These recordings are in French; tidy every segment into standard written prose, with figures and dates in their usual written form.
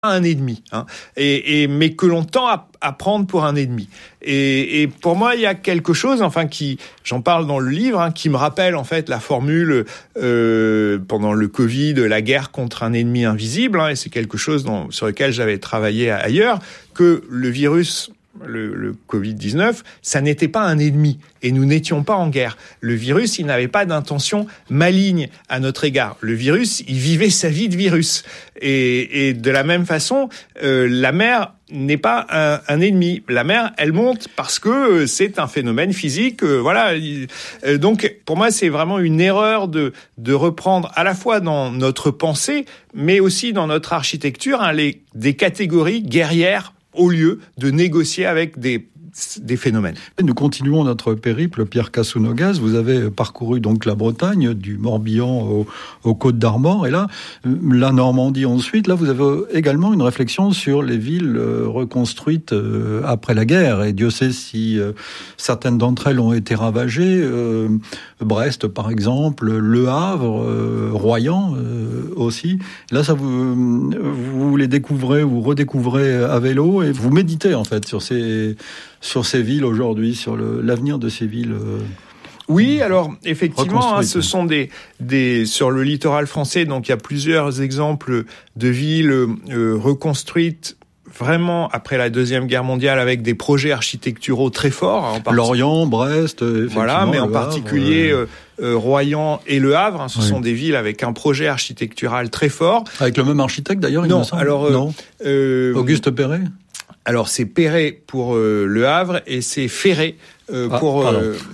un ennemi, hein, mais que l'on tend à prendre pour un ennemi. Et pour moi, il y a quelque chose, enfin, j'en parle dans le livre, hein, qui me rappelle en fait la formule pendant le Covid, la guerre contre un ennemi invisible, hein, et c'est quelque chose sur lequel j'avais travaillé ailleurs, que le virus, le Covid-19, ça n'était pas un ennemi et nous n'étions pas en guerre. Le virus, il n'avait pas d'intention maligne à notre égard. Le virus, il vivait sa vie de virus. Et de la même façon, la mer n'est pas un ennemi. La mer, elle monte parce que c'est un phénomène physique. Voilà. Donc, pour moi, c'est vraiment une erreur de reprendre à la fois dans notre pensée, mais aussi dans notre architecture, hein, des catégories guerrières au lieu de négocier avec des phénomènes. Nous continuons notre périple, Pierre Cassounogas. Vous avez parcouru donc la Bretagne, du Morbihan aux Côtes d'Armor, et là, la Normandie ensuite. Là, vous avez également une réflexion sur les villes reconstruites après la guerre, et Dieu sait si certaines d'entre elles ont été ravagées. Brest, par exemple, Le Havre, Royan aussi. Là, ça vous les découvrez, vous redécouvrez à vélo, et vous méditez en fait sur ces villes aujourd'hui, sur l'avenir de ces villes. Oui, alors effectivement, hein, ce sont des sur le littoral français, donc il y a plusieurs exemples de villes reconstruites vraiment après la Deuxième Guerre mondiale avec des projets architecturaux très forts. Hein, Lorient, Brest, voilà, mais en particulier Royan et Le Havre, hein, ce sont des villes avec un projet architectural très fort. Avec le même architecte d'ailleurs, il me semble. Non. Auguste Perret. Alors c'est Perret pour Le Havre et c'est Ferré pour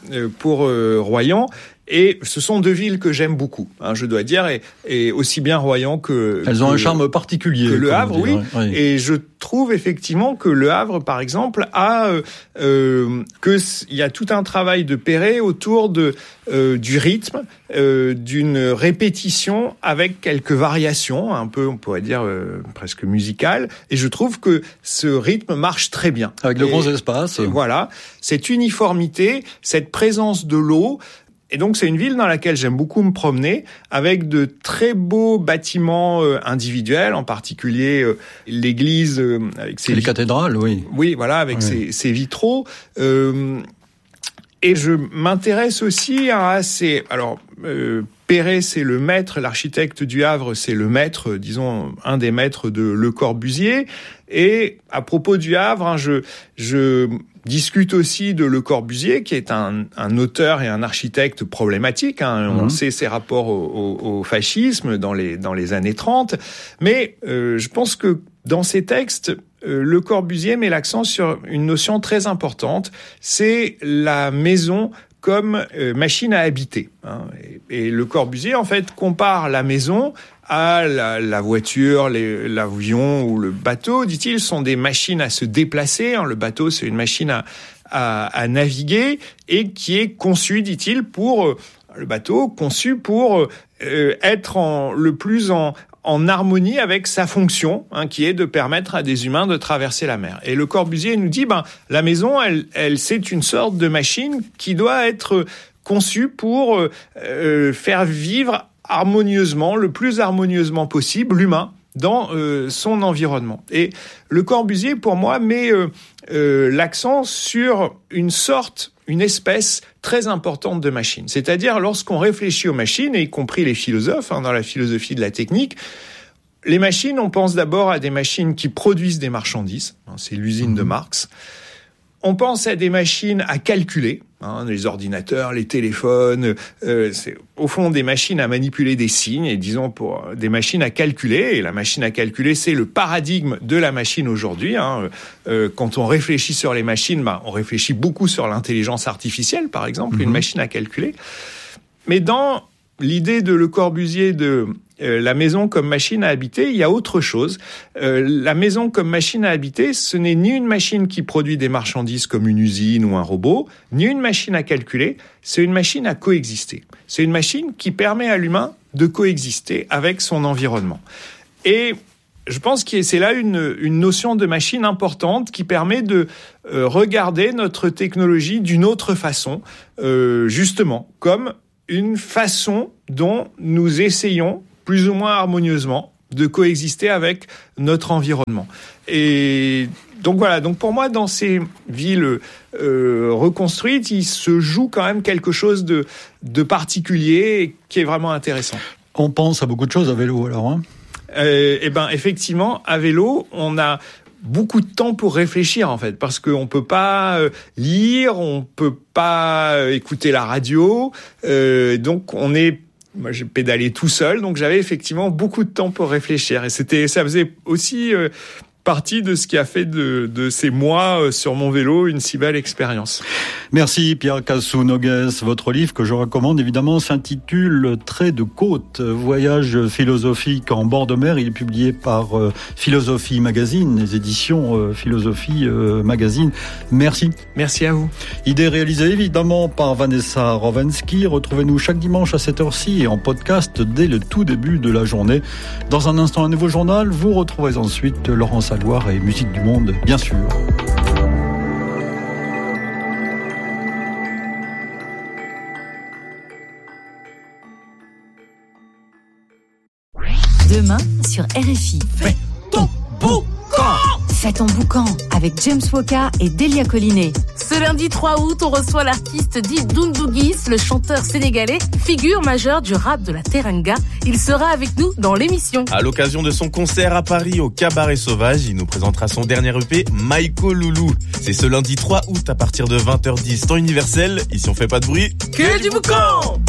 Royan. Et ce sont deux villes que j'aime beaucoup, hein, je dois dire, et aussi bien Royan que... Elles ont un charme particulier. Que Le Havre, oui. Et je trouve effectivement que Le Havre, par exemple, il y a tout un travail de Perret autour du rythme, d'une répétition avec quelques variations, un peu, on pourrait dire, presque musicales. Et je trouve que ce rythme marche très bien. Avec de grands espaces. Voilà. Cette uniformité, cette présence de l'eau. Et donc, c'est une ville dans laquelle j'aime beaucoup me promener, avec de très beaux bâtiments individuels, en particulier l'église avec ses... Les cathédrales, oui. Oui, voilà, avec ses vitraux. Et je m'intéresse aussi à ces... Alors, Perret, c'est le maître, l'architecte du Havre, c'est le maître, disons, un des maîtres de Le Corbusier. Et à propos du Havre, hein, je discute aussi de Le Corbusier, qui est un auteur et un architecte problématique. Hein. On sait ses rapports au fascisme dans les années 30. Mais je pense que dans ses textes, Le Corbusier met l'accent sur une notion très importante, c'est la maison comme machine à habiter. Hein. Et Le Corbusier, en fait, compare la maison à la voiture, l'avion ou le bateau. Dit-il, sont des machines à se déplacer. Hein. Le bateau, c'est une machine à naviguer et qui est conçue, dit-il, le bateau conçu pour être le plus en harmonie avec sa fonction, hein, qui est de permettre à des humains de traverser la mer. Et Le Corbusier nous dit, la maison, elle c'est une sorte de machine qui doit être conçue pour faire vivre harmonieusement, le plus harmonieusement possible, l'humain dans son environnement. Et Le Corbusier, pour moi, met l'accent sur une espèce très importante de machine. C'est-à-dire, lorsqu'on réfléchit aux machines, et y compris les philosophes, hein, dans la philosophie de la technique, les machines, on pense d'abord à des machines qui produisent des marchandises. Hein, c'est l'usine de Marx. On pense à des machines à calculer, hein, les ordinateurs, les téléphones, c'est au fond des machines à manipuler des signes, et disons pour des machines à calculer. Et la machine à calculer, c'est le paradigme de la machine aujourd'hui. Hein. Quand on réfléchit sur les machines, on réfléchit beaucoup sur l'intelligence artificielle, par exemple, une machine à calculer. Mais dans l'idée de Le Corbusier de la maison comme machine à habiter, il y a autre chose. La maison comme machine à habiter, ce n'est ni une machine qui produit des marchandises comme une usine ou un robot, ni une machine à calculer, c'est une machine à coexister. C'est une machine qui permet à l'humain de coexister avec son environnement. Et je pense que c'est là une notion de machine importante qui permet de regarder notre technologie d'une autre façon, justement, comme une façon dont nous essayons plus ou moins harmonieusement, de coexister avec notre environnement. Et donc voilà, donc pour moi, dans ces villes reconstruites, il se joue quand même quelque chose de particulier et qui est vraiment intéressant. On pense à beaucoup de choses à vélo alors, hein ? Eh ben effectivement, à vélo, on a beaucoup de temps pour réfléchir en fait, parce qu'on peut pas lire, on peut pas écouter la radio, donc moi j'ai pédalé tout seul, donc j'avais effectivement beaucoup de temps pour réfléchir, et ça faisait aussi partie de ce qui a fait de ces mois sur mon vélo une si belle expérience. Merci Pierre Cassou-Noguès. Votre livre que je recommande évidemment s'intitule Traits de côte, voyage philosophique en bord de mer. Il est publié par Philosophie Magazine, les éditions Philosophie Magazine. Merci. Merci à vous. Idée réalisée évidemment par Vanessa Rovensky. Retrouvez-nous chaque dimanche à cette heure-ci et en podcast dès le tout début de la journée. Dans un instant, un nouveau journal. Vous retrouverez ensuite Laurence Loire et Musique du Monde, bien sûr. Demain sur RFI. Fais ton boucan! Fais ton boucan avec James Woka et Delia Collinet. Ce lundi 3 août, on reçoit l'artiste dit Doundouguis, le chanteur sénégalais, figure majeure du rap de la Teranga. Il sera avec nous dans l'émission. À l'occasion de son concert à Paris au Cabaret Sauvage, il nous présentera son dernier EP, Maïko Loulou. C'est ce lundi 3 août à partir de 20h10, temps universel. Ici on fait pas de bruit, Que du boucan!